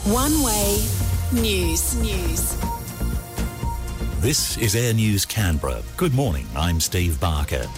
One Way News. This is Air News Canberra. Good morning, I'm Steve Barker.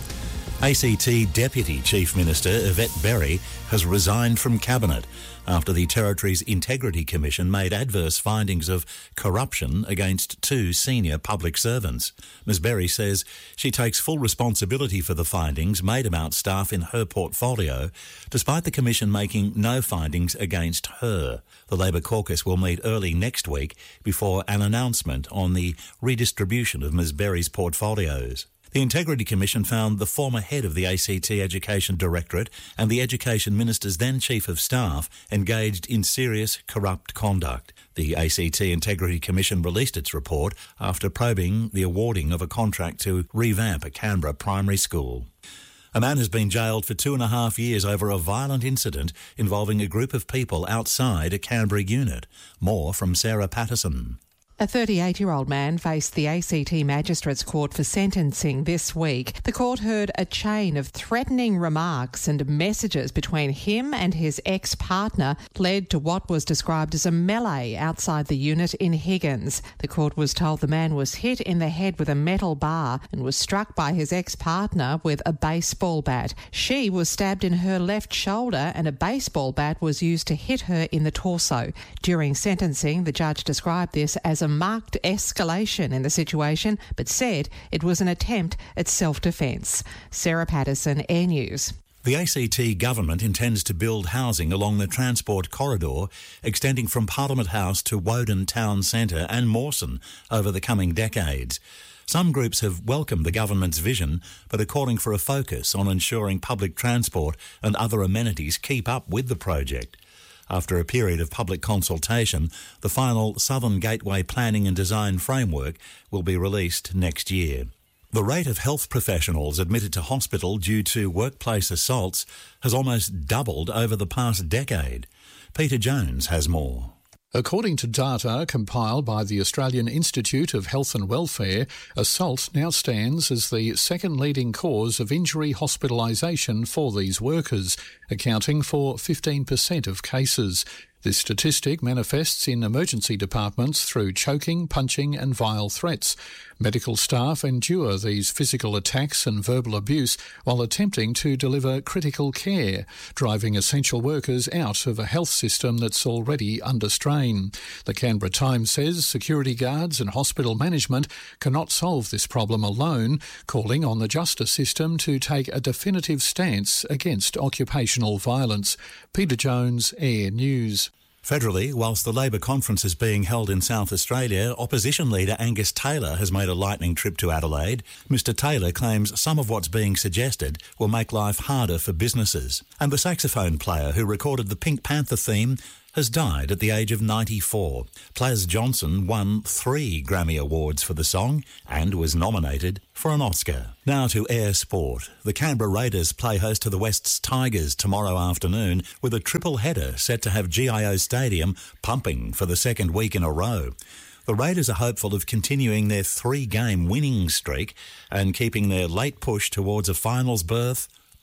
ACT Deputy Chief Minister Yvette Berry has resigned from Cabinet after the Territory's Integrity Commission made adverse findings of corruption against two senior public servants. Ms Berry says she takes full responsibility for the findings made about staff in her portfolio, despite the Commission making no findings against her. The Labor caucus will meet early next week before an announcement on the redistribution of Ms Berry's portfolios. The Integrity Commission found the former head of the ACT Education Directorate and the Education Minister's then Chief of Staff engaged in serious corrupt conduct. The ACT Integrity Commission released its report after probing the awarding of a contract to revamp a Canberra primary school. A man has been jailed for 2.5 years over a violent incident involving a group of people outside a Canberra unit. More from Sarah Patterson. A 38-year-old man faced the ACT Magistrates Court for sentencing this week. The court heard a chain of threatening remarks and messages between him and his ex-partner led to what was described as a melee outside the unit in Higgins. The court was told the man was hit in the head with a metal bar and was struck by his ex-partner with a baseball bat. She was stabbed in her left shoulder and a baseball bat was used to hit her in the torso. During sentencing, the judge described this as a marked escalation in the situation, but said it was an attempt at self-defence. Sarah Patterson, Air News. The ACT government intends to build housing along the transport corridor extending from Parliament House to Woden Town Centre and Mawson over the coming decades. Some groups have welcomed the government's vision, but are calling for a focus on ensuring public transport and other amenities keep up with the project. After a period of public consultation, the final Southern Gateway Planning and Design Framework will be released next year. The rate of health professionals admitted to hospital due to workplace assaults has almost doubled over the past decade. Peter Jones has more. According to data compiled by the Australian Institute of Health and Welfare, assault now stands as the second leading cause of injury hospitalisation for these workers, accounting for 15% of cases. This statistic manifests in emergency departments through choking, punching and vile threats. Medical staff endure these physical attacks and verbal abuse while attempting to deliver critical care, driving essential workers out of a health system that's already under strain. The Canberra Times says security guards and hospital management cannot solve this problem alone, calling on the justice system to take a definitive stance against occupational violence. Peter Jones, Air News. Federally, whilst the Labor conference is being held in South Australia, opposition leader Angus Taylor has made a lightning trip to Adelaide. Mr Taylor claims some of what's being suggested will make life harder for businesses. And the saxophone player who recorded the Pink Panther theme has died at the age of 94. Plaz Johnson won 3 Grammy Awards for the song and was nominated for an Oscar. Now to Air Sport. The Canberra Raiders play host to the Wests Tigers tomorrow afternoon with a triple header set to have GIO Stadium pumping for the second week in a row. The Raiders are hopeful of continuing their 3-game winning streak and keeping their late push towards a finals berth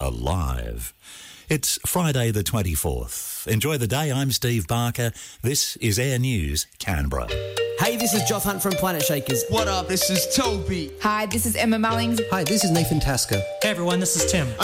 alive. It's Friday the 24th. Enjoy the day. I'm Steve Barker. This is Air News Canberra. Hey, this is Joth Hunt from Planet Shakers. What up? This is Toby. Hi, this is Emma Mullings. Hi, this is Nathan Tasker. Hey everyone, this is Tim.